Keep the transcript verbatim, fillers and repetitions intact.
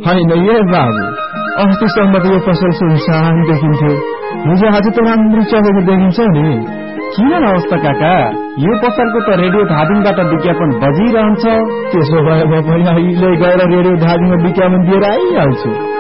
होइन ए बाबु, अस्तिसम्म त यो पसल सुनसान देखिन्थ्यो, हिजो आज त राम्रो चलेको देखिन्छ नि। किन अवस्था काका, यो पसलको त रेडियो धादिङबाट विज्ञापन बजिरहन्छ। त्यसो भए म पनि अहिले गएर रेडियो धादिङमा विज्ञापन दिएर आइहाल्छु।